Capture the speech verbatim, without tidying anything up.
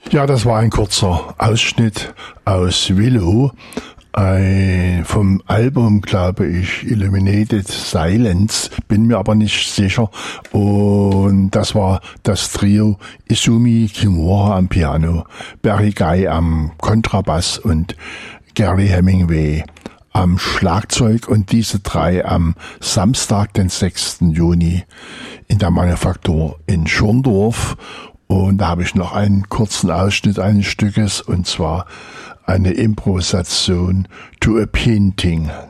Ja, das war ein kurzer Ausschnitt aus Willow, äh, vom Album, glaube ich, Illuminated Silence, bin mir aber nicht sicher. Und das war das Trio Izumi Kimura am Piano, Barry Guy am Kontrabass und Gary Hemingway am Schlagzeug, und diese drei am Samstag, den sechsten Juni in der Manufaktur in Schorndorf. Und da habe ich noch einen kurzen Ausschnitt eines Stückes, und zwar eine Improvisation to a Painting.